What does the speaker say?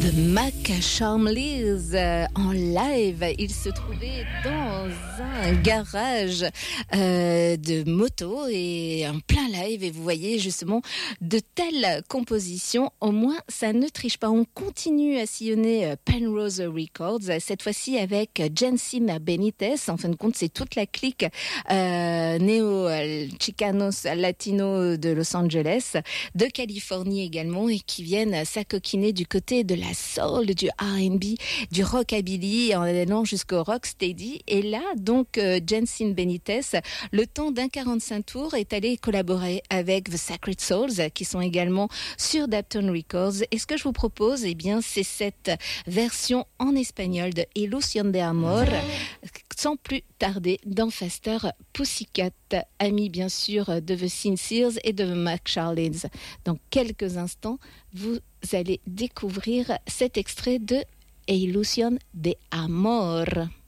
Mac Sharmleys en live. Il se trouvait dans un garage de moto et en plein live. Et vous voyez justement de telles compositions. Au moins, ça ne triche pas. On continue à sillonner Penrose Records. Cette fois-ci avec Jensin Benitez. En fin de compte, c'est toute la clique néo-chicanos latino de Los Angeles, de Californie également, et qui viennent s'acoquiner du côté de la soul, du R&B, du rockabilly, en allant jusqu'au rocksteady. Et là, donc, Jensin Benitez, le temps d'un 45 tours, est allé collaborer avec The Sacred Souls, qui sont également sur Dapton Records. Et ce que je vous propose, eh bien, c'est cette version en espagnol de Ilusión de Amor, sans plus tarder dans Faster Pussycat, ami bien sûr de The Sincers et de Mac Sharmleys. Dans quelques instants, vous allez découvrir cet extrait de Ilusión de Amor.